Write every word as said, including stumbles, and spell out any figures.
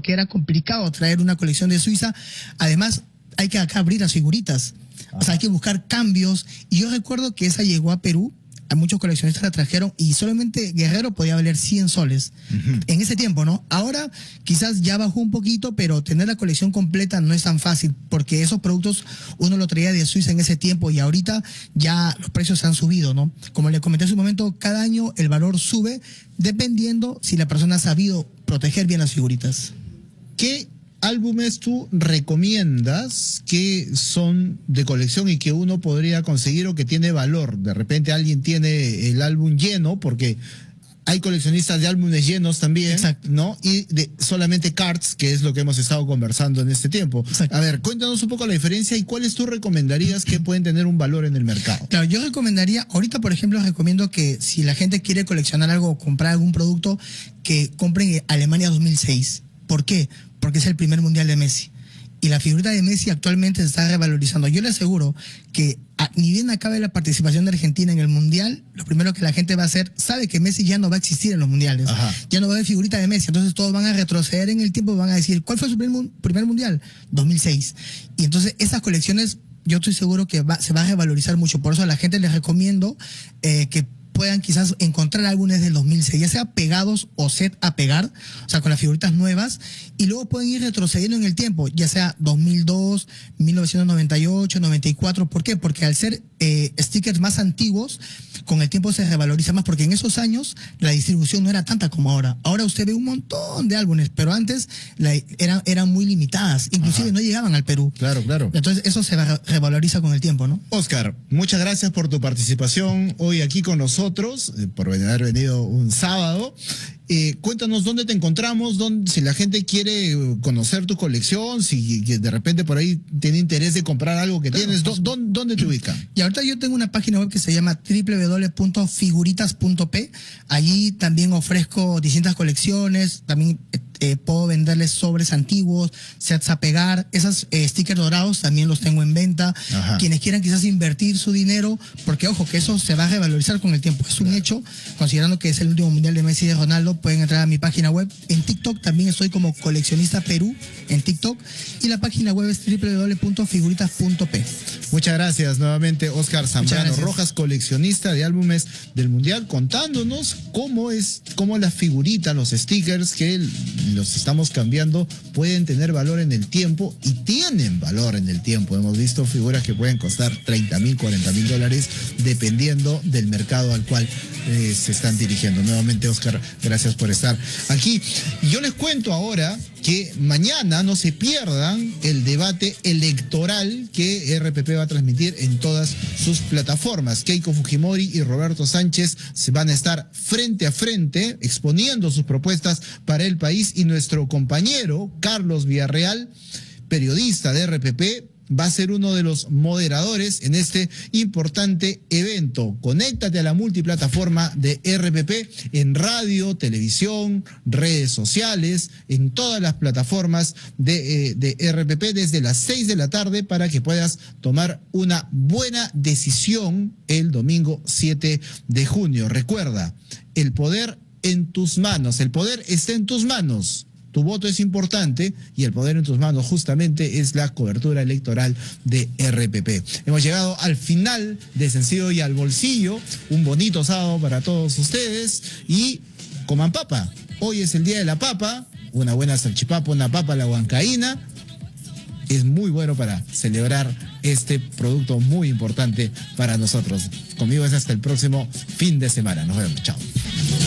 porque era complicado traer una colección de Suiza. Además, hay que acá abrir las figuritas. O sea, hay que buscar cambios. Y yo recuerdo que esa llegó a Perú, a muchos coleccionistas la trajeron y solamente Guerrero podía valer cien soles. Uh-huh. En ese tiempo, ¿no? Ahora quizás ya bajó un poquito, pero tener la colección completa no es tan fácil, porque esos productos uno lo traía de Suiza en ese tiempo y ahorita ya los precios se han subido, ¿no? Como le comenté hace un momento, cada año el valor sube dependiendo si la persona ha sabido proteger bien las figuritas. ¿Qué álbumes tú recomiendas que son de colección y que uno podría conseguir o que tiene valor? De repente alguien tiene el álbum lleno, porque hay coleccionistas de álbumes llenos también. Exacto. ¿No? Y de solamente cards, que es lo que hemos estado conversando en este tiempo. Exacto. A ver, cuéntanos un poco la diferencia y cuáles tú recomendarías que pueden tener un valor en el mercado. Claro, yo recomendaría, ahorita por ejemplo recomiendo que si la gente quiere coleccionar algo o comprar algún producto, que compren Alemania dos mil seis. ¿Por qué? Porque es el primer mundial de Messi. Y la figurita de Messi actualmente se está revalorizando. Yo le aseguro que a, ni bien acabe la participación de Argentina en el mundial, lo primero que la gente va a hacer, sabe que Messi ya no va a existir en los mundiales. Ajá. Ya no va a haber figurita de Messi. Entonces todos van a retroceder en el tiempo y van a decir, ¿cuál fue su primer, primer mundial? dos mil seis. Y entonces esas colecciones, yo estoy seguro que va, se va a revalorizar mucho. Por eso a la gente les recomiendo eh, que puedan quizás encontrar álbumes del dos mil seis, ya sea pegados o set a pegar, o sea, con las figuritas nuevas, y luego pueden ir retrocediendo en el tiempo, ya sea dos mil dos, mil novecientos noventa y ocho, noventa y cuatro. ¿Por qué? Porque al ser eh, stickers más antiguos, con el tiempo se revaloriza más, porque en esos años la distribución no era tanta como ahora. Ahora usted ve un montón de álbumes, pero antes la, eran, eran muy limitadas, inclusive Ajá. no llegaban al Perú. Claro, claro. Entonces eso se revaloriza con el tiempo, ¿no? Oscar, muchas gracias por tu participación hoy aquí con nosotros. Por haber venido un sábado. Eh, cuéntanos dónde te encontramos, dónde, si la gente quiere conocer tu colección, si de repente por ahí tiene interés de comprar algo que claro, tienes, ¿dónde, ¿dónde te ubican? Y ahorita yo tengo una página web que se llama doble u doble u doble u punto figuritas punto p. Allí también ofrezco distintas colecciones, también eh, puedo venderles sobres antiguos, sets a pegar, esos eh, stickers dorados también los tengo en venta. Ajá. Quienes quieran quizás invertir su dinero, porque ojo que eso se va a revalorizar con el tiempo, es un claro. hecho, considerando que es el último mundial de Messi y de Ronaldo. Pueden entrar a mi página web. En TikTok también estoy como Coleccionista Perú en TikTok, y la página web es doble u doble u doble u punto figuritas punto p. Muchas gracias nuevamente, Oscar Zambrano Rojas, coleccionista de álbumes del mundial, contándonos cómo es, cómo las figuritas, los stickers que los estamos cambiando pueden tener valor en el tiempo, y tienen valor en el tiempo. Hemos visto figuras que pueden costar treinta mil, cuarenta mil dólares dependiendo del mercado al cual eh, se están dirigiendo. Nuevamente, Oscar, gracias por estar aquí. Y yo les cuento ahora que mañana no se pierdan el debate electoral que R P P va a transmitir en todas sus plataformas. Keiko Fujimori y Roberto Sánchez se van a estar frente a frente exponiendo sus propuestas para el país, y nuestro compañero Carlos Villarreal, periodista de R P P, va a ser uno de los moderadores en este importante evento. Conéctate a la multiplataforma de R P P en radio, televisión, redes sociales, en todas las plataformas de, eh, de R P P desde las seis de la tarde, para que puedas tomar una buena decisión el domingo siete de junio. Recuerda, el poder en tus manos, el poder está en tus manos. Tu voto es importante, y el poder en tus manos justamente es la cobertura electoral de R P P. Hemos llegado al final de Sencillo y al Bolsillo. Un bonito sábado para todos ustedes, y coman papa. Hoy es el día de la papa, una buena salchipapa, una papa a la huancaína. Es muy bueno para celebrar este producto muy importante para nosotros. Conmigo es hasta el próximo fin de semana. Nos vemos. Chao.